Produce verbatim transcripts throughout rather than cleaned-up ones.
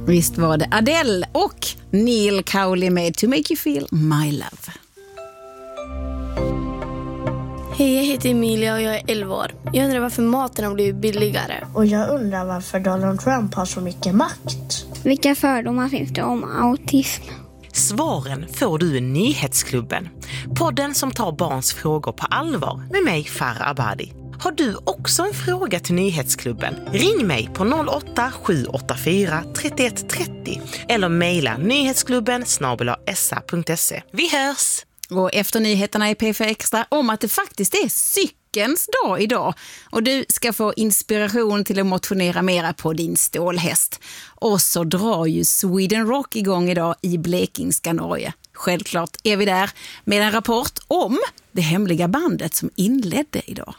Visst var det Adele och Neil Cowley med To Make You Feel My Love. Hej, jag heter Emilia och jag är elva år. Jag undrar varför maten har blivit billigare. Och jag undrar varför Donald Trump har så mycket makt. Vilka fördomar finns det om autism? Svaren får du i Nyhetsklubben. Podden som tar barns frågor på allvar med mig, Farah Abadi. Har du också en fråga till Nyhetsklubben? Ring mig på noll åtta sju åtta fyra tre ett tre noll eller mejla nyhetsklubben snabel-a s a punkt se. Vi hörs! Och efter nyheterna i P fyra Extra om att det faktiskt är cykelns dag idag. Och du ska få inspiration till att motionera mera på din stålhäst. Och så drar ju Sweden Rock igång idag i blekingska Norge. Självklart är vi där med en rapport om det hemliga bandet som inledde idag.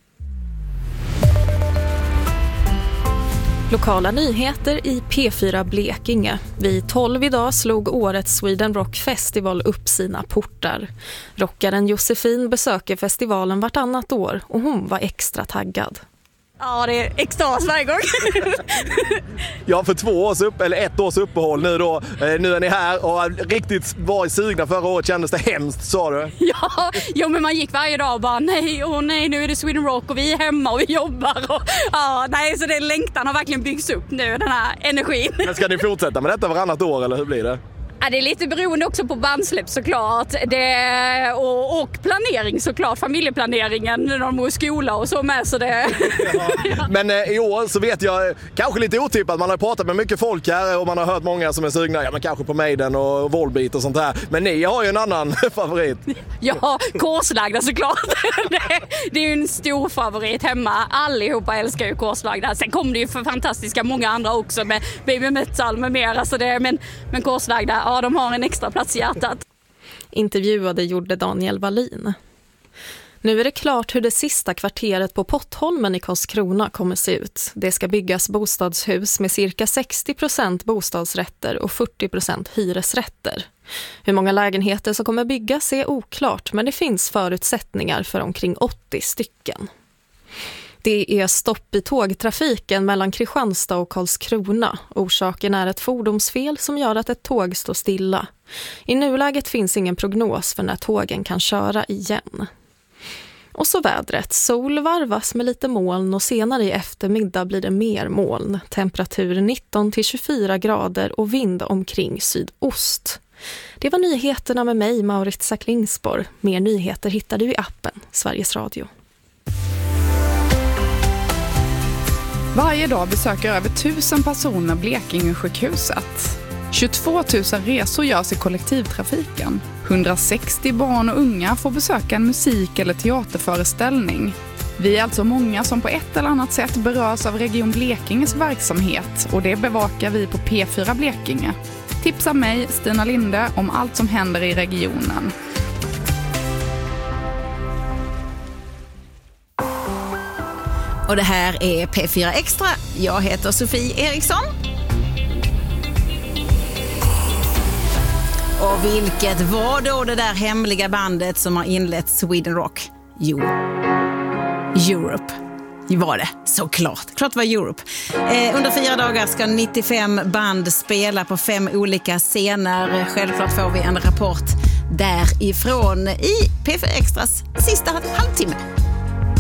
Lokala nyheter i P fyra Blekinge. Vid tolv idag slog årets Sweden Rock Festival upp sina portar. Rockaren Josefin besöker festivalen vartannat år och hon var extra taggad. Ja, det är extas varje gång. Ja, för två års upp, eller ett års uppehåll nu då. Nu är ni här och riktigt var sugna förra året. Kändes det hemskt, sa du? Ja, jo, men man gick varje dag och bara nej, åh nej, nu är det Sweden Rock och vi är hemma och vi jobbar. Och, ja, nej, så det längtan har verkligen byggts upp nu, den här energin. Men ska ni fortsätta med detta varannat år, eller hur blir det? Ja, det är lite beroende också på bandsläpp såklart. Det, och, och planering såklart, familjeplaneringen när de går i skola och så med. Så det. Ja. Men eh, i år så vet jag, kanske lite otippat, man har pratat med mycket folk här och man har hört många som är sugna, ja men kanske på Maiden och Volbeat och sånt här. Men ni har ju en annan favorit. Ja, Korslagda såklart. det, det är ju en stor favorit hemma. Allihopa älskar ju Korslagda. Sen kommer det ju för fantastiska många andra också med Baby Metal med mer. Alltså det, men, men Korslagda, ja, de har en extra plats i hjärtat. Intervjuade gjorde Daniel Wallin. Nu är det klart hur det sista kvarteret på Pottholmen i Karlskrona kommer se ut. Det ska byggas bostadshus med cirka sextio procent bostadsrätter och fyrtio procent hyresrätter. Hur många lägenheter som kommer byggas är oklart, men det finns förutsättningar för omkring åttio stycken. Det är stopp i tågtrafiken mellan Kristianstad och Karlskrona. Orsaken är ett fordonsfel som gör att ett tåg står stilla. I nuläget finns ingen prognos för när tågen kan köra igen. Och så vädret. Sol varvas med lite moln och senare i eftermiddag blir det mer moln. Temperatur nitton till tjugofyra grader och vind omkring sydost. Det var nyheterna med mig, Maurits Klingsborg. Mer nyheter hittar du i appen Sveriges Radio. Varje dag besöker över tusen personer Blekinge-sjukhuset. tjugotvå tusen resor görs i kollektivtrafiken. hundrasextio barn och unga får besöka en musik- eller teaterföreställning. Vi är alltså många som på ett eller annat sätt berörs av Region Blekinges verksamhet och det bevakar vi på P fyra Blekinge. Tipsa mig, Stina Linde, om allt som händer i regionen. Och det här är P fyra Extra. Jag heter Sofie Eriksson. Och vilket var då det där hemliga bandet som har inlett Sweden Rock? Jo, Europe. Var det, såklart. Klart var Europe. Eh, under fyra dagar ska nittiofem band spela på fem olika scener. Självklart får vi en rapport därifrån i P fyra Extras sista halvtimme.